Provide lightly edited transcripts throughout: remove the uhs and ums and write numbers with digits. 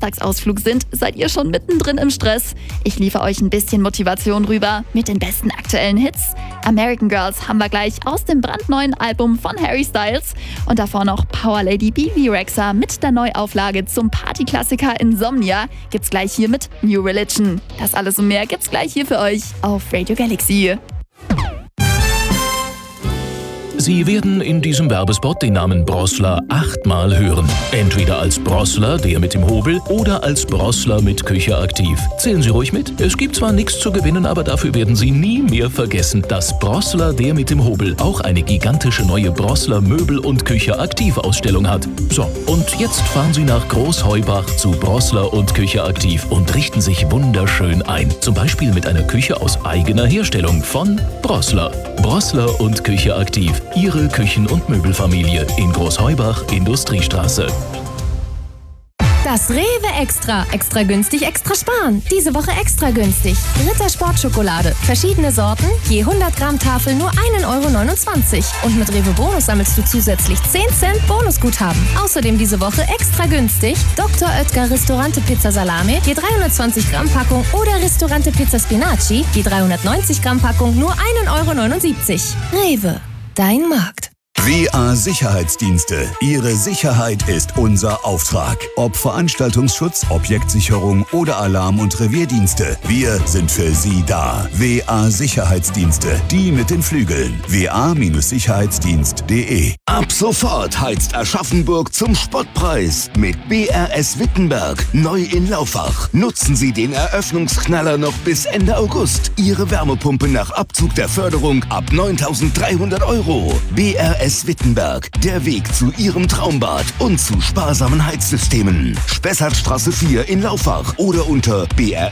Samstagsausflug sind, seid ihr schon mittendrin im Stress. Ich liefere euch ein bisschen Motivation rüber mit den besten aktuellen Hits. American Girls haben wir gleich aus dem brandneuen Album von Harry Styles. Und davor noch Power Lady Bebe Rexha mit der Neuauflage zum Partyklassiker Insomnia. Gibt's gleich hier mit New Religion. Das alles und mehr gibt's gleich hier für euch auf Radio Galaxy. Sie werden in diesem Werbespot den Namen Brossler 8-mal hören. Entweder als Brossler, der mit dem Hobel, oder als Brossler mit Küche aktiv. Zählen Sie ruhig mit. Es gibt zwar nichts zu gewinnen, aber dafür werden Sie nie mehr vergessen, dass Brossler, der mit dem Hobel, auch eine gigantische neue Brossler Möbel- und Küche aktiv Ausstellung hat. So, und jetzt fahren Sie nach Großheubach zu Brossler und Küche aktiv und richten sich wunderschön ein. Zum Beispiel mit einer Küche aus eigener Herstellung von Brossler. Brossler und Küche aktiv. Ihre Küchen- und Möbelfamilie in Großheubach, Industriestraße. Das Rewe Extra. Extra günstig, extra sparen. Diese Woche extra günstig. Ritter Sportschokolade. Verschiedene Sorten, je 100 Gramm Tafel nur 1,29 €. Und mit Rewe Bonus sammelst du zusätzlich 10 Cent Bonusguthaben. Außerdem diese Woche extra günstig Dr. Oetker Ristorante Pizza Salame, je 320 Gramm Packung oder Ristorante Pizza Spinaci, je 390 Gramm Packung nur 1,79 €. Rewe. Dein Markt. WA Sicherheitsdienste. Ihre Sicherheit ist unser Auftrag. Ob Veranstaltungsschutz, Objektsicherung oder Alarm- und Revierdienste. Wir sind für Sie da. WA Sicherheitsdienste. Die mit den Flügeln. wa-sicherheitsdienst.de. Ab sofort heizt Aschaffenburg zum Spottpreis mit BRS Wittenberg. Neu in Laufach. Nutzen Sie den Eröffnungsknaller noch bis Ende August. Ihre Wärmepumpe nach Abzug der Förderung ab 9.300 €. BRS Wittenberg, der Weg zu Ihrem Traumbad und zu sparsamen Heizsystemen. Spessartstraße 4 in Laufach oder unter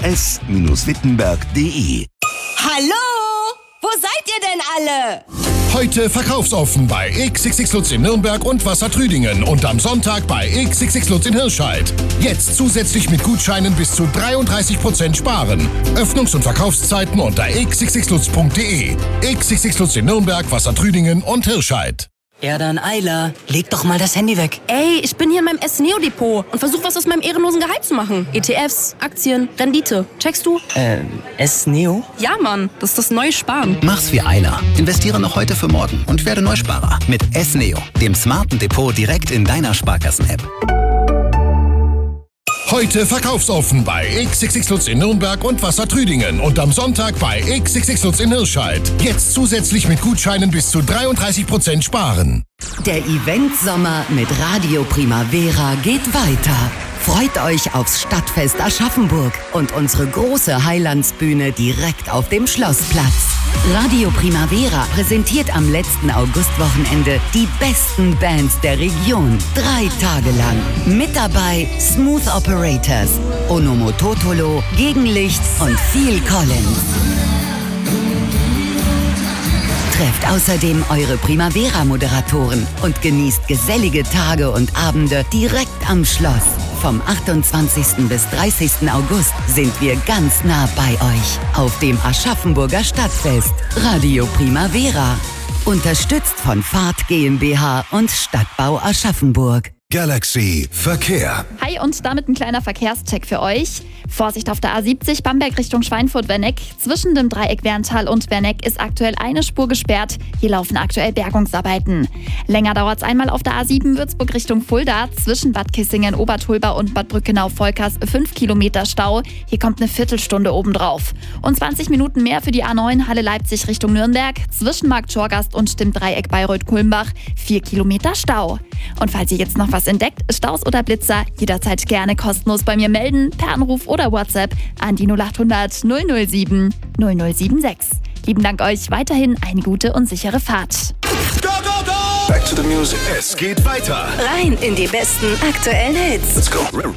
brs-wittenberg.de. Hallo? Wo seid ihr denn alle? Heute verkaufsoffen bei XXX Lutz in Nürnberg und Wassertrüdingen und am Sonntag bei XXX Lutz in Hirscheid. Jetzt zusätzlich mit Gutscheinen bis zu 33% sparen. Öffnungs- und Verkaufszeiten unter xxxlutz.de. XXX Lutz in Nürnberg, Wassertrüdingen und Hirscheid. Ja, dann Ayla, leg doch mal das Handy weg. Ey, ich bin hier in meinem S-Neo-Depot und versuche was aus meinem ehrenlosen Gehalt zu machen. ETFs, Aktien, Rendite. Checkst du? S-Neo? Ja, Mann, das ist das neue Sparen. Mach's wie Ayla. Investiere noch heute für morgen und werde Neusparer. Mit S-Neo, dem smarten Depot direkt in deiner Sparkassen-App. Heute verkaufsoffen bei XXX Lutz in Nürnberg und Wassertrüdingen und am Sonntag bei XXX Lutz in Hirscheid. Jetzt zusätzlich mit Gutscheinen bis zu 33% sparen. Der Event-Sommer mit Radio Primavera geht weiter. Freut euch aufs Stadtfest Aschaffenburg und unsere große Heilandsbühne direkt auf dem Schlossplatz. Radio Primavera präsentiert am letzten Augustwochenende die besten Bands der Region. 3 Tage lang. Mit dabei Smooth Operators, Onomototolo, Gegenlicht und Phil Collins. Trefft außerdem eure Primavera-Moderatoren und genießt gesellige Tage und Abende direkt am Schloss. Vom 28. bis 30. August sind wir ganz nah bei euch auf dem Aschaffenburger Stadtfest. Radio Primavera. Unterstützt von Fahrt GmbH und Stadtbau Aschaffenburg. Galaxy Verkehr. Hi und damit ein kleiner Verkehrscheck für euch. Vorsicht auf der A70 Bamberg Richtung Schweinfurt-Werneck. Zwischen dem Dreieck Werntal und Werneck ist aktuell eine Spur gesperrt. Hier laufen aktuell Bergungsarbeiten. Länger dauert es einmal auf der A7 Würzburg Richtung Fulda. Zwischen Bad Kissingen, Obertulba und Bad Brückenau-Volkers 5 Kilometer Stau. Hier kommt eine Viertelstunde obendrauf. Und 20 Minuten mehr für die A9 Halle Leipzig Richtung Nürnberg. Zwischen Markt Schorgast und dem Dreieck Bayreuth-Kulmbach 4 Kilometer Stau. Und falls ihr jetzt noch was entdeckt, Staus oder Blitzer, jederzeit gerne kostenlos bei mir melden, per Anruf oder WhatsApp an die 0800 007 0076. Lieben Dank euch, weiterhin eine gute und sichere Fahrt. Go, go, go! Back to the music. Es geht weiter. Rein in die besten aktuellen Hits. Let's go.